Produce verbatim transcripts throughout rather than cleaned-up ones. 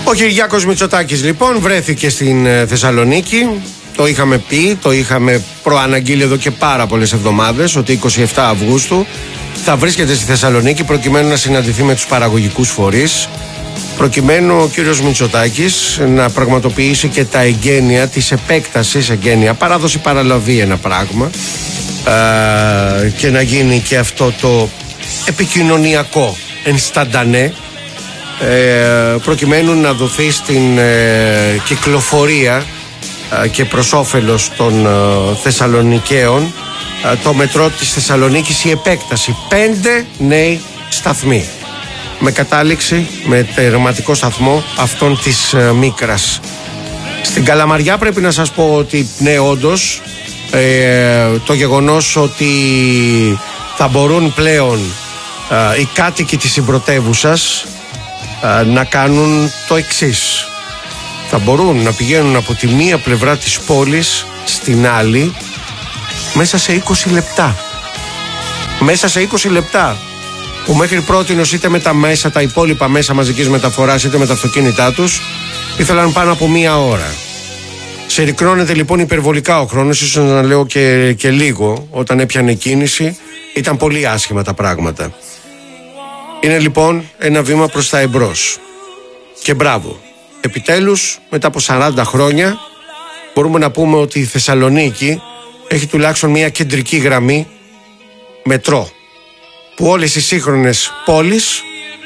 Ο Κυριάκος Μητσοτάκης λοιπόν βρέθηκε στην Θεσσαλονίκη. Το είχαμε πει, το είχαμε προαναγγείλει εδώ και πάρα πολλές εβδομάδες ότι είκοσι επτά Αυγούστου θα βρίσκεται στη Θεσσαλονίκη προκειμένου να συναντηθεί με τους παραγωγικούς φορείς, προκειμένου ο κύριος Μητσοτάκης να πραγματοποιήσει και τα εγγένεια της επέκτασης, εγγένεια, παράδοση παραλαβή ένα πράγμα, ε, και να γίνει και αυτό το επικοινωνιακό ενσταντανέ, ε, προκειμένου να δοθεί στην ε, κυκλοφορία ε, και προς όφελος των ε, Θεσσαλονικαίων ε, το μετρό της Θεσσαλονίκης, η επέκταση. Πέντε νέοι σταθμοί με κατάληξη, με τερματικό σταθμό αυτών της ε, Μίκρας. Στην Καλαμαριά πρέπει να σας πω ότι ναι, όντως ε, το γεγονός ότι θα μπορούν πλέον ε, οι κάτοικοι της συμπρωτεύουσας ε, να κάνουν το εξής. Θα μπορούν να πηγαίνουν από τη μία πλευρά της πόλης στην άλλη μέσα σε είκοσι λεπτά. Μέσα σε είκοσι λεπτά. Που μέχρι πρότινος είτε με τα μέσα, τα υπόλοιπα μέσα μαζικής μεταφοράς, είτε με τα αυτοκίνητά τους, ήθελαν πάνω από μία ώρα. Συρρικνώνεται λοιπόν υπερβολικά ο χρόνος, ίσως να λέω και, και λίγο, όταν έπιανε κίνηση, ήταν πολύ άσχημα τα πράγματα. Είναι λοιπόν ένα βήμα προς τα εμπρός. Και μπράβο. Επιτέλους, μετά από σαράντα χρόνια, μπορούμε να πούμε ότι η Θεσσαλονίκη έχει τουλάχιστον μία κεντρική γραμμή μετρό, που όλες οι σύγχρονες πόλεις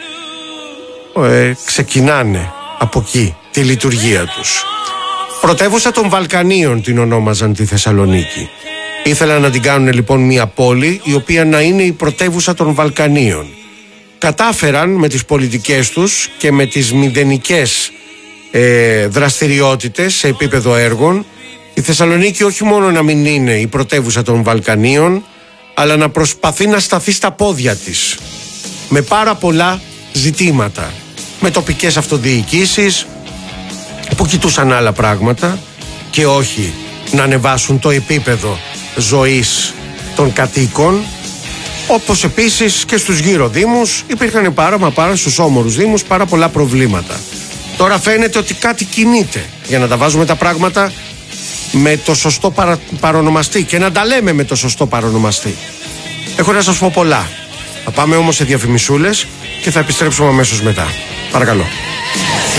ε, ξεκινάνε από εκεί τη λειτουργία τους. Πρωτεύουσα των Βαλκανίων την ονόμαζαν τη Θεσσαλονίκη. Ήθελαν να την κάνουν λοιπόν μια πόλη η οποία να είναι η πρωτεύουσα των Βαλκανίων. Κατάφεραν με τις πολιτικές τους και με τις μηδενικές ε, δραστηριότητες σε επίπεδο έργων η Θεσσαλονίκη όχι μόνο να μην είναι η πρωτεύουσα των Βαλκανίων, αλλά να προσπαθεί να σταθεί στα πόδια της με πάρα πολλά ζητήματα, με τοπικές αυτοδιοικήσεις που κοιτούσαν άλλα πράγματα και όχι να ανεβάσουν το επίπεδο ζωής των κατοίκων, όπως επίσης και στους γύρω δήμους υπήρχαν πάρα μα πάρα στους όμορους δήμους πάρα πολλά προβλήματα. Τώρα φαίνεται ότι κάτι κινείται για να τα βάζουμε τα πράγματα με το σωστό παρα, παρονομαστή και να τα λέμε με το σωστό παρονομαστή. Έχω να σας πω πολλά. Θα πάμε όμως σε διαφημισούλες και θα επιστρέψουμε αμέσως μετά. Παρακαλώ.